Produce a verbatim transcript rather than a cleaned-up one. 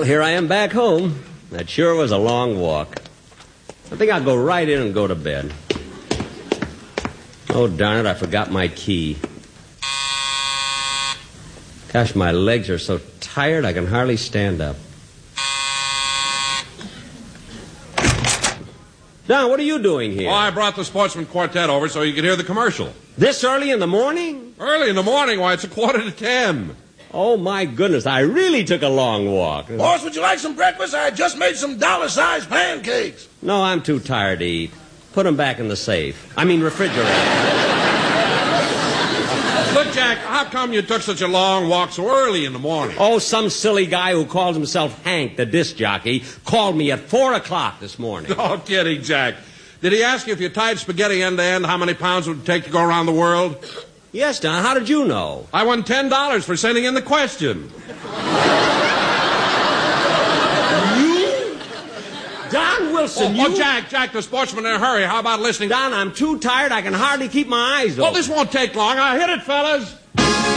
Well, here I am back home. That sure was a long walk. I think I'll go right in and go to bed. Oh, darn it, I forgot my key. Gosh, my legs are so tired I can hardly stand up. Don, what are you doing here? Oh, I brought the Sportsman Quartet over so you could hear the commercial. This early in the morning? Early in the morning? Why, it's a quarter to ten. Oh, my goodness, I really took a long walk. Boss, would you like some breakfast? I just made some dollar-sized pancakes. No, I'm too tired to eat. Put them back in the safe. I mean, refrigerator. Look, Jack, how come you took such a long walk so early in the morning? Oh, some silly guy who calls himself Hank, the disc jockey, called me at four o'clock this morning. Oh, kidding, Jack. Did he ask you if you tied spaghetti end to end, how many pounds would it take to go around the world? Yes, Don. How did you know? I won ten dollars for sending in the question. You? Don Wilson, oh, you... Oh, Jack, Jack, the Sportsman in a hurry. How about listening? Don, I'm too tired. I can hardly keep my eyes open. Well, this won't take long. I'll hit it, fellas.